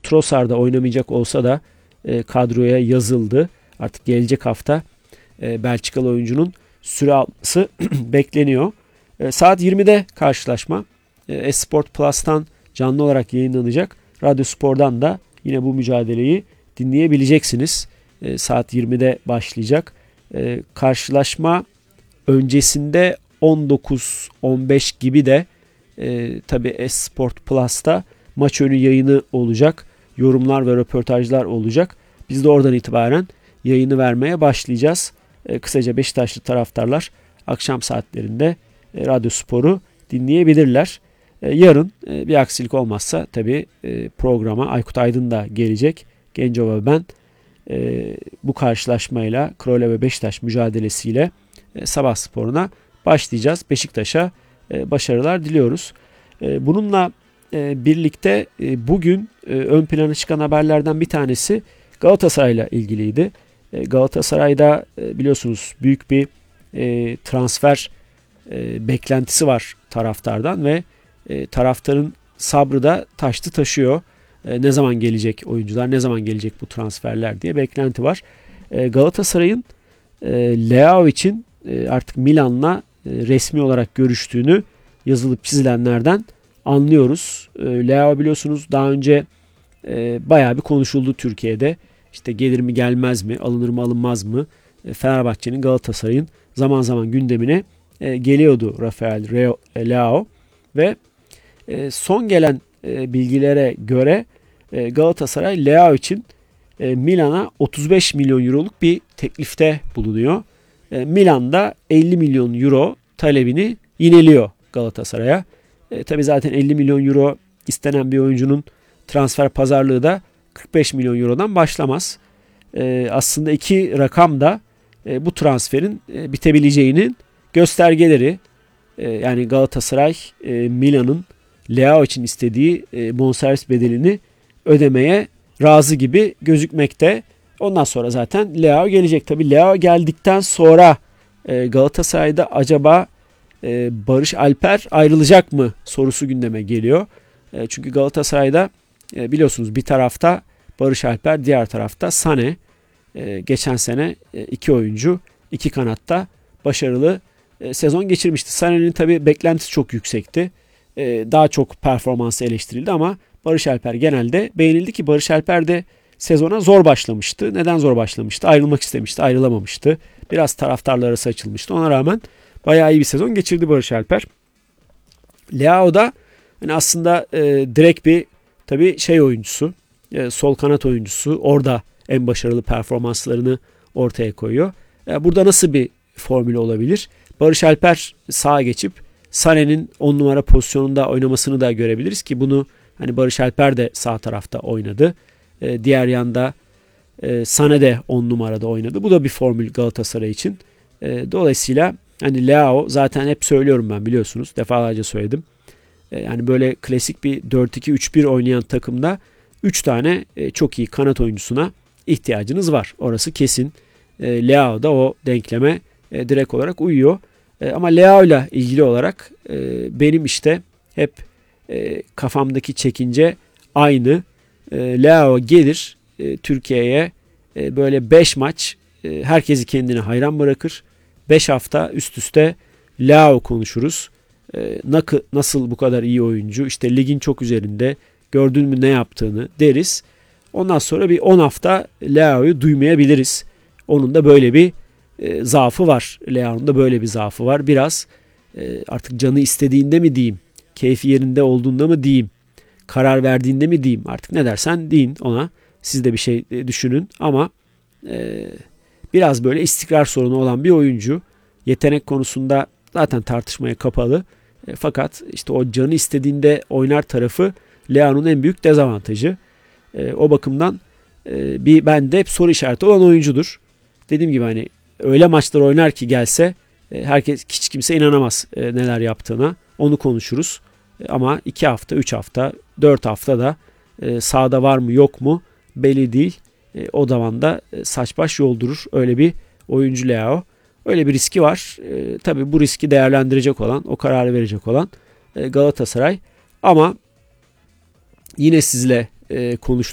Trossard'da oynamayacak olsa da kadroya yazıldı. Artık gelecek hafta Belçikalı oyuncunun süre alması bekleniyor. Saat 20'de karşılaşma. Esport Plus'tan canlı olarak yayınlanacak. Radyo Spor'dan da yine bu mücadeleyi dinleyebileceksiniz. Saat 20'de başlayacak. Karşılaşma öncesinde 19-15 gibi de tabii Esport Plus'ta maç önü yayını olacak. Yorumlar ve röportajlar olacak. Biz de oradan itibaren yayını vermeye başlayacağız. Kısaca Beşiktaşlı taraftarlar akşam saatlerinde Radyo Spor'u dinleyebilirler. Yarın bir aksilik olmazsa tabii programa Aykut Aydın da gelecek. Gencova ve ben bu karşılaşmayla Krole ve Beşiktaş mücadelesiyle sabah sporuna başlayacağız. Beşiktaş'a başarılar diliyoruz. Bununla birlikte bugün ön plana çıkan haberlerden bir tanesi Galatasaray'la ilgiliydi. Galatasaray'da biliyorsunuz büyük bir transfer beklentisi var taraftardan ve taraftarın sabrı da taştı taşıyor. Ne zaman gelecek oyuncular, ne zaman gelecek bu transferler diye beklenti var. Galatasaray'ın Leao için artık Milan'la resmi olarak görüştüğünü yazılıp çizilenlerden anlıyoruz. Leao biliyorsunuz daha önce bayağı bir konuşuldu Türkiye'de. İşte gelir mi gelmez mi, alınır mı alınmaz mı? Fenerbahçe'nin, Galatasaray'ın zaman zaman gündemine geliyordu Rafael Leao ve son gelen bilgilere göre Galatasaray Leao için Milan'a 35 milyon euroluk bir teklifte bulunuyor. Milan'da 50 milyon euro talebini yineliyor Galatasaray'a. Tabii zaten 50 milyon euro istenen bir oyuncunun transfer pazarlığı da 45 milyon eurodan başlamaz. Aslında iki rakam da bu transferin bitebileceğinin göstergeleri. Yani Galatasaray Milan'ın Leao için istediği bonservis bedelini ödemeye razı gibi gözükmekte. Ondan sonra zaten Leao gelecek. Tabii Leao geldikten sonra Galatasaray'da acaba Barış Alper ayrılacak mı sorusu gündeme geliyor. Çünkü Galatasaray'da biliyorsunuz bir tarafta Barış Alper, diğer tarafta Sané. Geçen sene iki oyuncu iki kanatta başarılı sezon geçirmişti. Sané'nin tabii beklentisi çok yüksekti. Daha çok performansı eleştirildi ama Barış Alper genelde beğenildi ki Barış Alper de sezona zor başlamıştı. Neden zor başlamıştı? Ayrılmak istemişti, ayrılamamıştı. Biraz taraftarlar arası açılmıştı. Ona rağmen bayağı iyi bir sezon geçirdi Barış Alper. Leao da hani aslında direkt bir tabii oyuncusu, sol kanat oyuncusu. Orada en başarılı performanslarını ortaya koyuyor. Burada nasıl bir formülü olabilir? Barış Alper sağa geçip Sané'nin 10 numara pozisyonunda oynamasını da görebiliriz ki bunu hani Barış Alper de sağ tarafta oynadı. Diğer yanda Sané de 10 numarada oynadı. Bu da bir formül Galatasaray için. Dolayısıyla hani Leao zaten hep söylüyorum ben biliyorsunuz. Defalarca söyledim. Yani böyle klasik bir 4-2-3-1 oynayan takımda 3 tane çok iyi kanat oyuncusuna ihtiyacınız var. Orası kesin. Leao da o denkleme direkt olarak uyuyor. Ama Leao ile ilgili olarak benim işte hep kafamdaki çekince aynı. Leao gelir Türkiye'ye böyle 5 maç herkesi kendine hayran bırakır. 5 hafta üst üste Leao konuşuruz. Nasıl bu kadar iyi oyuncu? İşte ligin çok üzerinde. Gördün mü ne yaptığını deriz. Ondan sonra bir 10 hafta Leao'yu duymayabiliriz. Onun da böyle bir zaafı var. Leao'nun da böyle bir zaafı var. Biraz artık canı istediğinde mi diyeyim? Keyfi yerinde olduğunda mı diyeyim? Karar verdiğinde mi diyeyim? Artık ne dersen deyin ona. Siz de bir şey düşünün ama biraz böyle istikrar sorunu olan bir oyuncu. Yetenek konusunda zaten tartışmaya kapalı. Fakat işte o canı istediğinde oynar tarafı Leao'nun en büyük dezavantajı. O bakımdan bir bende hep soru işareti olan oyuncudur. Dediğim gibi hani öyle maçlar oynar ki gelse hiç kimse inanamaz neler yaptığına. Onu konuşuruz. Ama 2 hafta, 3 hafta, 4 hafta da sahada var mı yok mu belli değil. O zaman da saç baş yoldurur. Öyle bir oyuncu Leao. Öyle bir riski var. Tabii bu riski değerlendirecek olan, o kararı verecek olan Galatasaray. Ama yine sizle konuştuk.